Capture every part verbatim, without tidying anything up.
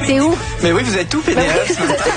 T'es où? Mais oui, vous êtes tout pédéreux ce matin.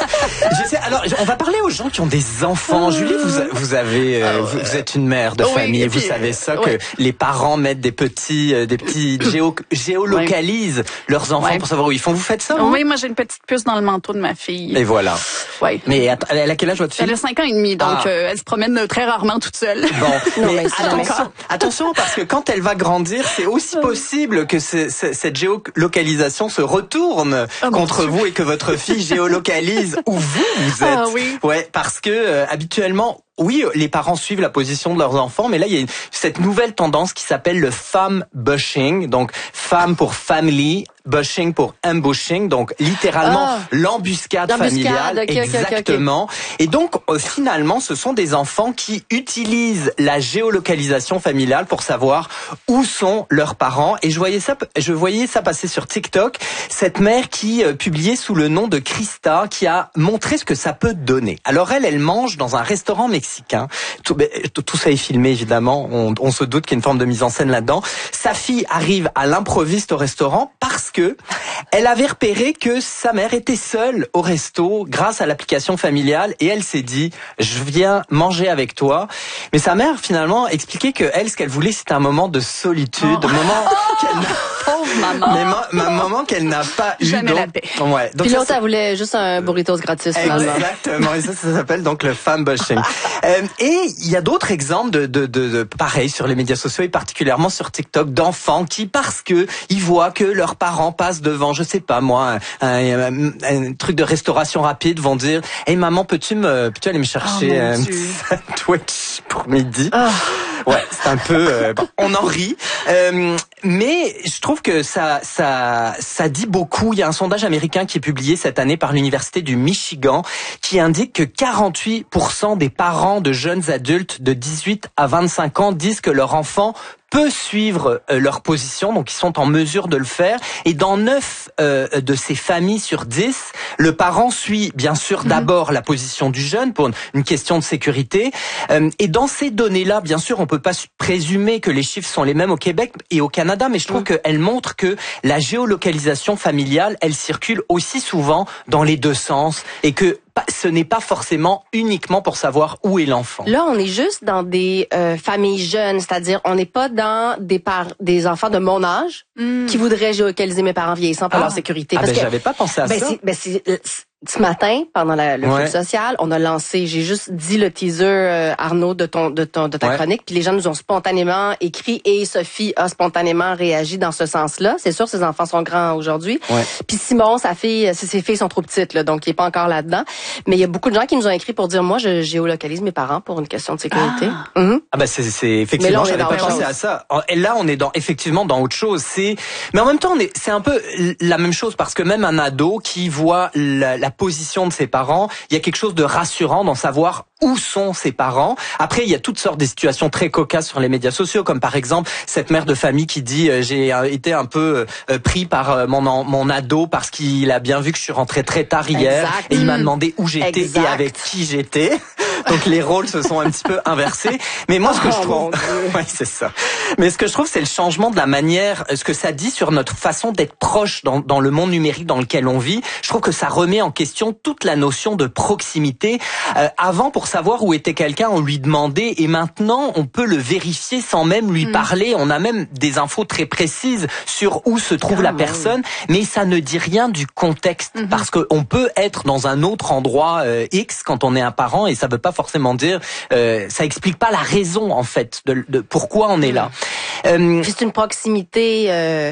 Je sais, alors, on va parler aux gens qui ont des enfants. Julie, vous, vous avez, euh, vous, vous êtes une mère de oui, famille. puis, vous savez ça, oui. que les parents mettent des petits, euh, des petits géo, géolocalisent oui. leurs enfants oui. pour savoir où ils font. Vous faites ça? Oui, moi j'ai une petite puce dans le manteau de ma fille. Et voilà. Oui. Mais elle a quel âge votre fille? Elle a cinq ans et demi, donc ah. euh, elle se promène très rarement toute seule. Bon, non, mais, mais attention, attention, parce que quand elle va grandir, c'est aussi possible que ce, ce, cette géolocalisation se retourne oh, contre vous et que votre fille géolocalise où vous vous êtes. Ah oui. Ouais, parce que euh, habituellement. Oui, les parents suivent la position de leurs enfants, mais là, il y a une, cette nouvelle tendance qui s'appelle le femme bushing. Donc, femme pour family, bushing pour ambushing. Donc, littéralement, ah, l'embuscade familiale. Okay, exactement. Okay, okay. Et donc, euh, finalement, ce sont des enfants qui utilisent la géolocalisation familiale pour savoir où sont leurs parents. Et je voyais ça, je voyais ça passer sur TikTok. Cette mère qui euh, publiait sous le nom de Krista, qui a montré ce que ça peut donner. Alors, elle, elle mange dans un restaurant mexicain. Tout, tout ça est filmé, évidemment. On, on se doute qu'il y a une forme de mise en scène là-dedans. Sa fille arrive à l'improviste au restaurant parce que elle avait repéré que sa mère était seule au resto grâce à l'application familiale et elle s'est dit, je viens manger avec toi. Mais sa mère, finalement, expliquait que elle, ce qu'elle voulait, c'était un moment de solitude, oh. un moment qu'elle n'a... Pauvre maman. Mais ma, ma maman qu'elle n'a pas eu. Jamais donc, la paix. Ouais. Donc puis l'autre, elle voulait juste un burritos gratis, finalement. Exactement. Et ça, ça s'appelle donc le femme bushing. euh, et il y a d'autres exemples de, de, de, de, pareil, sur les médias sociaux et particulièrement sur TikTok, d'enfants qui, parce que ils voient que leurs parents passent devant, je sais pas moi, un, un, un, un truc de restauration rapide, vont dire, hey maman, peux-tu me, peux-tu aller me chercher oh, un sandwich pour midi? Oh. Ouais, c'est un peu, euh, bon, on en rit, euh, mais je trouve que ça, ça, ça dit beaucoup. Il y a un sondage américain qui est publié cette année par l'université du Michigan qui indique que quarante-huit pour cent des parents de jeunes adultes de dix-huit à vingt-cinq ans disent que leur enfant peut suivre euh, leur position, donc ils sont en mesure de le faire. Et dans neuf euh, de ces familles sur dix, le parent suit bien sûr mmh. d'abord la position du jeune pour une, une question de sécurité. Euh, et dans ces données-là, bien sûr, on peut pas présumer que les chiffres sont les mêmes au Québec et au Canada, mais je trouve mmh. qu'elles montrent que la géolocalisation familiale, elle circule aussi souvent dans les deux sens et que ce n'est pas forcément uniquement pour savoir où est l'enfant. Là, on est juste dans des euh, familles jeunes, c'est-à-dire on n'est pas dans des par des enfants de mon âge mm. qui voudraient géolocaliser mes parents vieillissants pour ah. leur sécurité. Ah parce ben que, j'avais pas pensé à ben ça. C'est, ben c'est, ce matin, pendant la, le ouais. Foot social, on a lancé, j'ai juste dit le teaser, euh, Arnaud, de ton de ton de ta ouais. chronique, puis les gens nous ont spontanément écrit et Sophie a spontanément réagi dans ce sens-là. C'est sûr, ses enfants sont grands aujourd'hui. Ouais. Puis Simon, sa fille, ses filles sont trop petites, là, donc il est pas encore là-dedans. Mais il y a beaucoup de gens qui nous ont écrit pour dire, moi, je géolocalise mes parents pour une question de sécurité. Ah, mm-hmm. ah ben c'est, c'est effectivement, j'avais pas pensé à ça. Et là, on est dans effectivement dans autre chose. C'est, mais en même temps, on est, c'est un peu la même chose parce que même un ado qui voit la, la position de ses parents, il y a quelque chose de rassurant d'en savoir où sont ses parents. Après, il y a toutes sortes de situations très cocasses sur les médias sociaux, comme par exemple cette mère de famille qui dit euh, j'ai été un peu euh, pris par euh, mon mon ado parce qu'il a bien vu que je suis rentré très tard hier exact. Et il m'a demandé où j'étais exact. et avec qui j'étais. Donc les rôles se sont un petit peu inversés. Mais moi, ce que oh, je trouve, ouais, c'est ça. Mais ce que je trouve, c'est le changement de la manière, ce que ça dit sur notre façon d'être proche dans, dans le monde numérique dans lequel on vit. Je trouve que ça remet en question toute la notion de proximité. Euh, avant, pour savoir où était quelqu'un, on lui demandait, et maintenant, on peut le vérifier sans même lui mmh. parler. On a même des infos très précises sur où se trouve ah, la personne, oui. mais ça ne dit rien du contexte, mmh. parce que on peut être dans un autre endroit euh, X quand on est un parent, et ça veut pas forcément dire, euh, ça explique pas la raison en fait de, de pourquoi on est là. Euh, c'est une proximité euh,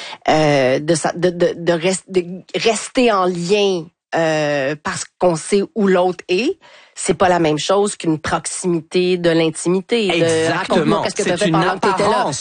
euh, de, de, de, de, rest, de rester en lien euh, parce qu'on sait où l'autre est. C'est pas la même chose qu'une proximité de l'intimité. Exactement. De, raconte-moi qu'est-ce que tu as fait pendant que t'étais là.